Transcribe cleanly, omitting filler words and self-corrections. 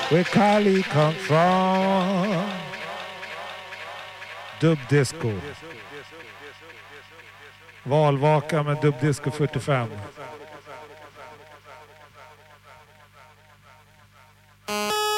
Where Kali come from. Dubbdisco. Valvaka med Dubbdisco 45.